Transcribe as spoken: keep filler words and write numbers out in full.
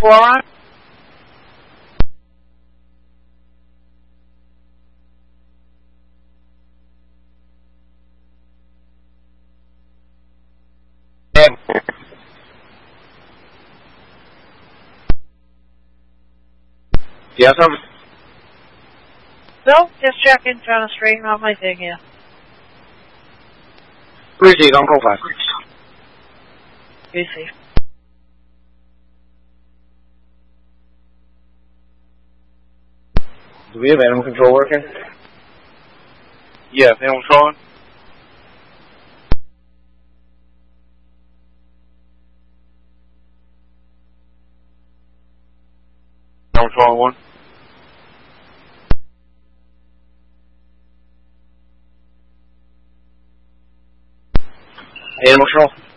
four on? Yes, I'm... No, just checking, trying to straighten out my thing here. Receive on call five. Receive. Do we have animal control working? Yes, animal control on. Animal control on one. Animal control.